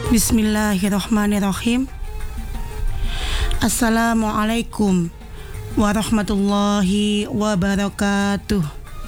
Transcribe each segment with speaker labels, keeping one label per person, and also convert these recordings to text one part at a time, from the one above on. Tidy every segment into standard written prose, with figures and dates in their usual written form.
Speaker 1: Bismillahirrahmanirrahim. Assalamualaikum warahmatullahi wabarakatuh.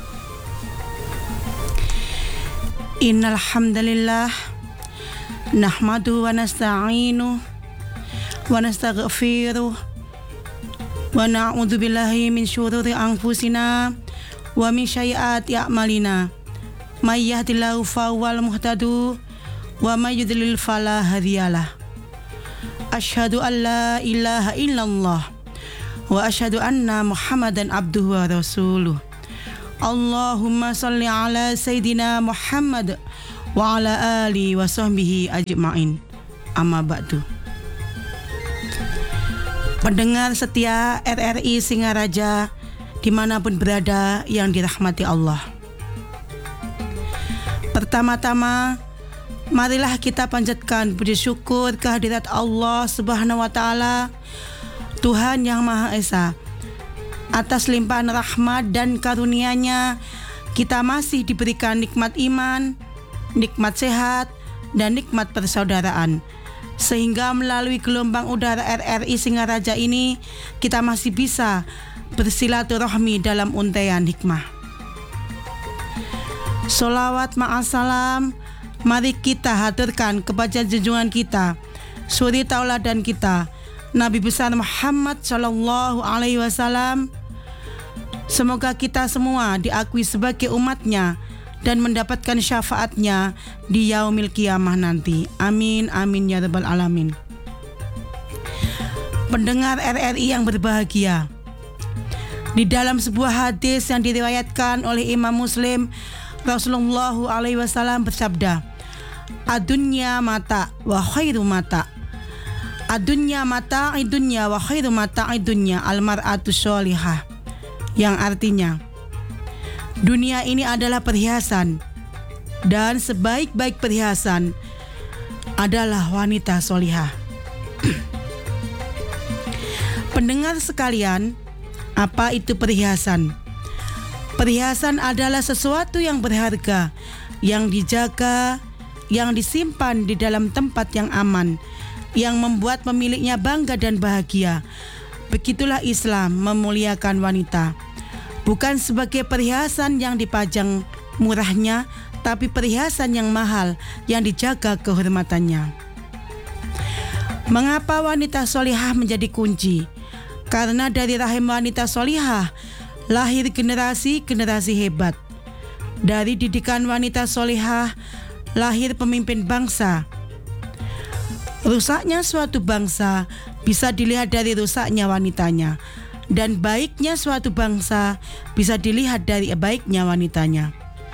Speaker 1: Innal hamdalillah nahmaduhu wa nasta'inuhu wa nastaghfiruh wa na'udzu billahi min syururi anfusina wa min sayyiati a'malina. May yahdihillahu fahuwal muhtadi wa may yudlil fala hadiyalah. Asyhadu an la ilaha illallah wa asyhadu anna Muhammadan abduhu wa rasuluh. Allahumma salli ala Sayyidina Muhammad wa ala alihi wa sahbihi ajma'in. Amma ba'du. Pendengar setia RRI Singaraja dimanapun berada yang dirahmati Allah. Pertama-tama, marilah kita panjatkan puji syukur kehadirat Allah Subhanahu wa Ta'ala, Tuhan yang Maha Esa. Atas limpahan rahmat dan karunia-Nya, kita masih diberikan nikmat iman, nikmat sehat, dan nikmat persaudaraan. Sehingga melalui gelombang udara RRI Singaraja ini, kita masih bisa bersilaturahmi dalam untaian hikmah. Sholawat ma'assalam, mari kita haturkan kepada junjungan kita, suri tauladan kita, Nabi besar Muhammad Sallallahu Alaihi Wasallam. Semoga kita semua diakui sebagai umatnya dan mendapatkan syafaatnya di yaumil qiyamah nanti. Amin, amin ya rabbal alamin. Pendengar RRI yang berbahagia, di dalam sebuah hadis yang diriwayatkan oleh Imam Muslim, Rasulullah Alaihi Wasallam bersabda, "Adunya mata wa khairu mata. Adunya mata idunya wa khairu mata idunya almar'atu sholihah." Yang artinya, dunia ini adalah perhiasan dan sebaik-baik perhiasan adalah wanita sholihah. Pendengar sekalian, apa itu perhiasan? Perhiasan adalah sesuatu yang berharga, yang dijaga, yang disimpan di dalam tempat yang aman, yang membuat pemiliknya bangga dan bahagia. Begitulah Islam memuliakan wanita. Bukan sebagai perhiasan yang dipajang murahnya, tapi perhiasan yang mahal yang dijaga kehormatannya. Mengapa wanita sholihah menjadi kunci? Karena dari rahim wanita sholihah lahir generasi-generasi hebat. Dari didikan wanita sholihah lahir pemimpin bangsa. Rusaknya suatu bangsa bisa dilihat dari rusaknya wanitanya, dan baiknya suatu bangsa bisa dilihat dari baiknya wanitanya.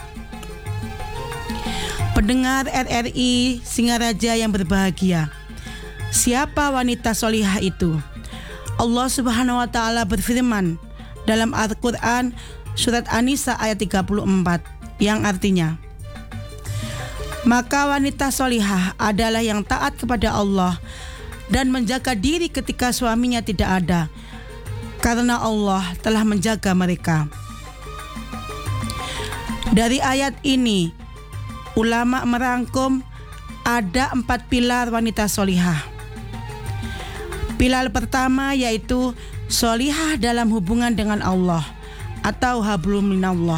Speaker 1: Pendengar RRI Singaraja yang berbahagia, siapa wanita sholihah itu? Allah Subhanahu wa Ta'ala berfirman dalam Al-Quran surat An-Nisa ayat 34 yang artinya, maka wanita sholihah adalah yang taat kepada Allah dan menjaga diri ketika suaminya tidak ada, karena Allah telah menjaga mereka. Dari ayat ini, ulama merangkum ada 4 pilar wanita sholihah. Pilar pertama yaitu sholihah dalam hubungan dengan Allah atau hablum minallah.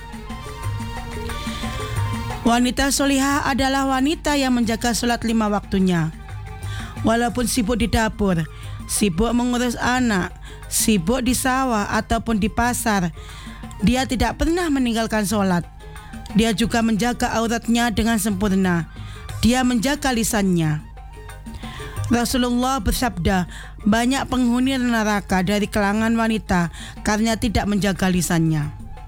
Speaker 1: Wanita sholihah adalah wanita yang menjaga sholat 5 waktunya. Walaupun sibuk di dapur, sibuk mengurus anak, sibuk di sawah ataupun di pasar, dia tidak pernah meninggalkan sholat. Dia juga menjaga auratnya dengan sempurna. Dia menjaga lisannya. Rasulullah bersabda, banyak penghuni neraka dari kalangan wanita karena tidak menjaga lisannya.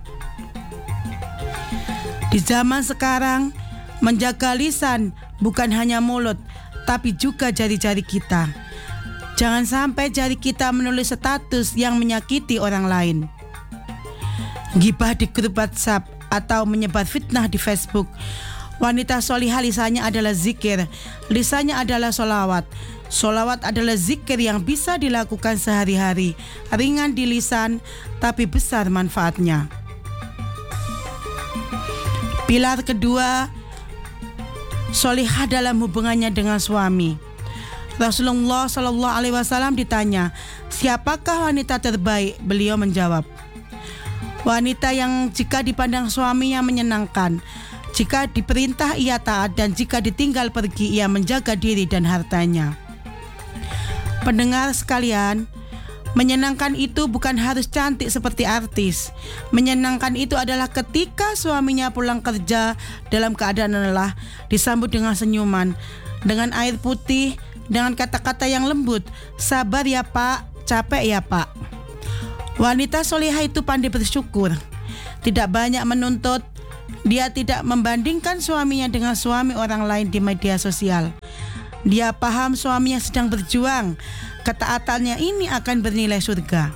Speaker 1: Di zaman sekarang, menjaga lisan bukan hanya mulut, tapi juga jari-jari kita. Jangan sampai jari kita menulis status yang menyakiti orang lain. Gibah di grup WhatsApp atau menyebar fitnah di Facebook. Wanita sholihah lisannya adalah zikir, lisannya adalah sholawat. Sholawat adalah zikir yang bisa dilakukan sehari-hari, ringan di lisan tapi besar manfaatnya. Pilar kedua, solihah dalam hubungannya dengan suami. Rasulullah Shallallahu Alaihi Wasallam ditanya, siapakah wanita terbaik? Beliau menjawab, wanita yang jika dipandang suaminya menyenangkan, jika diperintah ia taat, dan jika ditinggal pergi ia menjaga diri dan hartanya. Pendengar sekalian, menyenangkan itu bukan harus cantik seperti artis. Menyenangkan itu adalah ketika suaminya pulang kerja dalam keadaan lelah, disambut dengan senyuman, dengan air putih, dengan kata-kata yang lembut. Sabar ya Pak, capek ya Pak. Wanita solihah itu pandai bersyukur, tidak banyak menuntut. Dia tidak membandingkan suaminya dengan suami orang lain di media sosial. Dia paham suaminya sedang berjuang. Ketaatannya ini akan bernilai surga.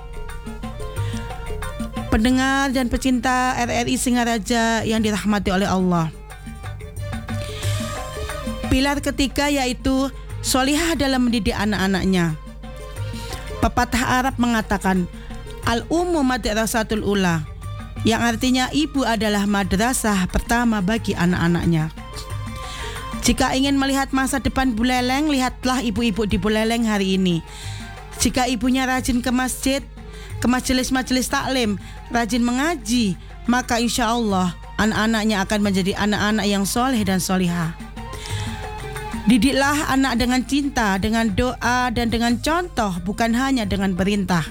Speaker 1: Pendengar dan pecinta RRI Singaraja yang dirahmati oleh Allah, pilar ketiga yaitu solihah dalam mendidik anak-anaknya. Pepatah Arab mengatakan, Al-ummu madrasatul ula, yang artinya ibu adalah madrasah pertama bagi anak-anaknya. Jika ingin melihat masa depan Buleleng, lihatlah ibu-ibu di Buleleng hari ini. Jika ibunya rajin ke masjid, ke majelis-majelis taklim, rajin mengaji, maka insya Allah anak-anaknya akan menjadi anak-anak yang soleh dan solihah. Didiklah anak dengan cinta, dengan doa, dan dengan contoh, bukan hanya dengan perintah.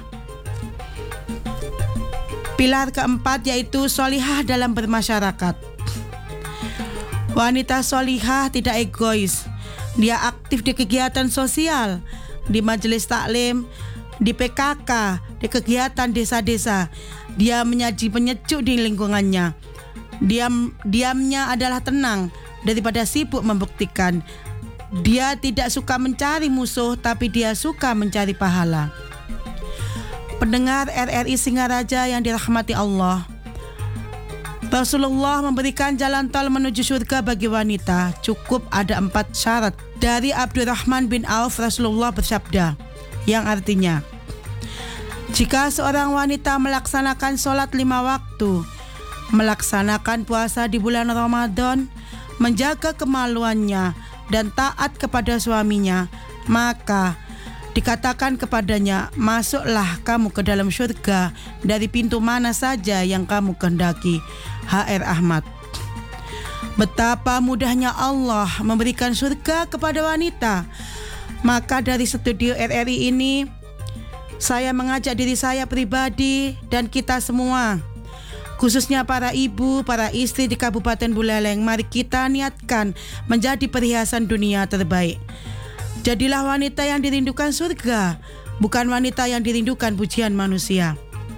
Speaker 1: Pilar keempat yaitu solihah dalam bermasyarakat. Wanita solihah tidak egois. Dia aktif di kegiatan sosial, di majelis taklim, di PKK, di kegiatan desa-desa. Dia menyaji penyejuk di lingkungannya. Diamnya adalah tenang daripada sibuk membuktikan. Dia tidak suka mencari musuh, tapi dia suka mencari pahala. Pendengar RRI Singaraja yang dirahmati Allah, Rasulullah memberikan jalan tol menuju surga bagi wanita. Cukup ada 4 syarat. Dari Abdurrahman bin Auf, Rasulullah bersabda, yang artinya, jika seorang wanita melaksanakan sholat 5 waktu, melaksanakan puasa di bulan Ramadan, menjaga kemaluannya, dan taat kepada suaminya, maka dikatakan kepadanya, masuklah kamu ke dalam surga dari pintu mana saja yang kamu kehendaki. HR Ahmad. Betapa mudahnya Allah memberikan surga kepada wanita. Maka dari studio RRI ini, saya mengajak diri saya pribadi dan kita semua, khususnya para ibu, para istri di Kabupaten Buleleng, mari kita niatkan menjadi perhiasan dunia terbaik. Jadilah wanita yang dirindukan surga, bukan wanita yang dirindukan pujian manusia.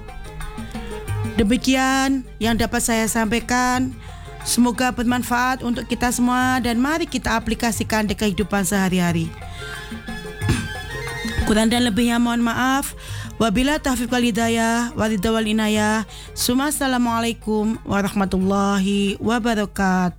Speaker 1: Demikian yang dapat saya sampaikan. Semoga bermanfaat untuk kita semua dan mari kita aplikasikan di kehidupan sehari-hari. Kurang dan lebihnya mohon maaf. Wabila taufiq wal hidayah wa ridha wal inayah. Assalamualaikum warahmatullahi wabarakatuh.